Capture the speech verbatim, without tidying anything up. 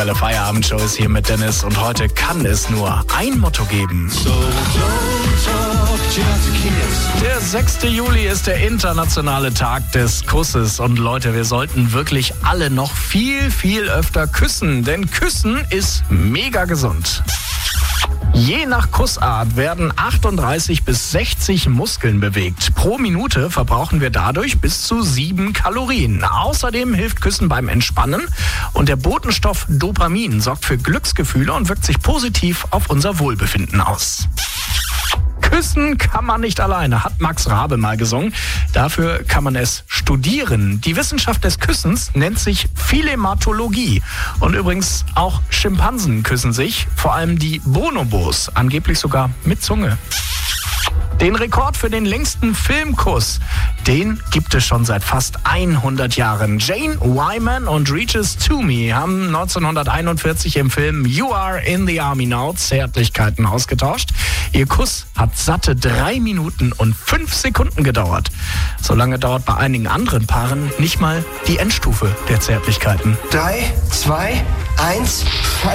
Die Feierabendshow ist hier mit Dennis und heute kann es nur ein Motto geben. So don't talk, just kiss. Der sechste Juli ist der internationale Tag des Kusses und Leute, wir sollten wirklich alle noch viel, viel öfter küssen, denn Küssen ist mega gesund. Je nach Kussart werden achtunddreißig bis sechzig Muskeln bewegt. Pro Minute verbrauchen wir dadurch bis zu sieben Kalorien. Außerdem hilft Küssen beim Entspannen und der Botenstoff Dopamin sorgt für Glücksgefühle und wirkt sich positiv auf unser Wohlbefinden aus. Küssen kann man nicht alleine, hat Max Rabe mal gesungen. Dafür kann man es studieren. Die Wissenschaft des Küssens nennt sich Philematologie. Und übrigens auch Schimpansen küssen sich, vor allem die Bonobos, angeblich sogar mit Zunge. Den Rekord für den längsten Filmkuss, den gibt es schon seit fast hundert Jahren. Jane Wyman und Regis Toomey haben neunzehnhunderteinundvierzig im Film You Are in the Army Now Zärtlichkeiten ausgetauscht. Ihr Kuss hat satte drei Minuten und fünf Sekunden gedauert. So lange dauert bei einigen anderen Paaren nicht mal die Endstufe der Zärtlichkeiten. Drei, zwei, eins.